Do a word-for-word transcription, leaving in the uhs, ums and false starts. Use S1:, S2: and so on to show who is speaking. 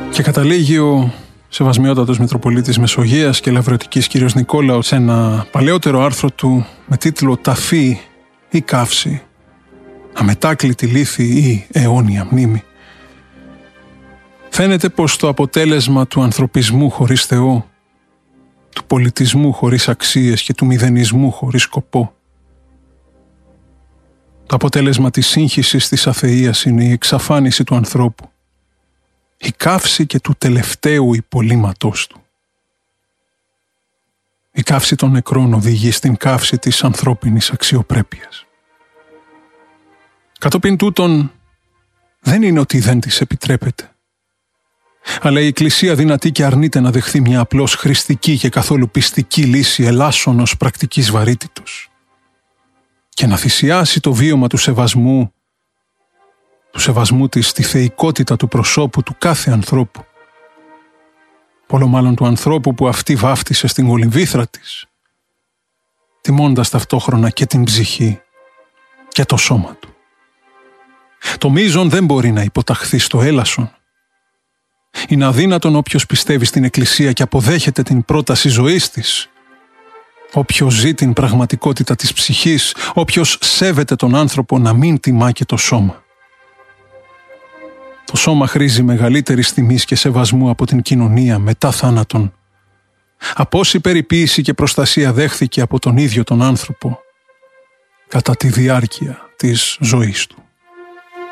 S1: Και καταλήγει ο Σεβασμιότατος Μητροπολίτης Μεσογείας και Λαυρωτικής κ. Νικόλαος σε ένα παλαιότερο άρθρο του με τίτλο «Ταφή ή καύση, αμετάκλητη λύθη ή αιώνια μνήμη». Φαίνεται πως το αποτέλεσμα του ανθρωπισμού χωρίς Θεό, του πολιτισμού χωρίς αξίες και του μηδενισμού χωρίς σκοπό, το αποτέλεσμα της σύγχυσης της αθείας είναι η εξαφάνιση του ανθρώπου, η καύση και του τελευταίου υπολείμματός του. Η καύση των νεκρών οδηγεί στην καύση της ανθρώπινης αξιοπρέπειας. Κατόπιν τούτον, δεν είναι ότι δεν της επιτρέπεται. Αλλά η Εκκλησία δυνατή και αρνείται να δεχθεί μια απλώς χρηστική και καθόλου πιστική λύση ελάσσονος πρακτικής βαρύτητος και να θυσιάσει το βίωμα του σεβασμού, του σεβασμού της στη θεϊκότητα του προσώπου του κάθε ανθρώπου, πολλο μάλλον του ανθρώπου που αυτή βάφτισε στην κολυμβήθρα της, τιμώντας ταυτόχρονα και την ψυχή και το σώμα του. Το μείζον δεν μπορεί να υποταχθεί στο έλασον. Είναι αδύνατον όποιος πιστεύει στην Εκκλησία και αποδέχεται την πρόταση ζωής της, όποιος ζει την πραγματικότητα της ψυχής, όποιος σέβεται τον άνθρωπο να μην τιμά και το σώμα. Το σώμα χρήζει μεγαλύτερης τιμής και σεβασμού από την κοινωνία μετά θάνατον, από όση περιποίηση και προστασία δέχθηκε από τον ίδιο τον άνθρωπο κατά τη διάρκεια της ζωής του.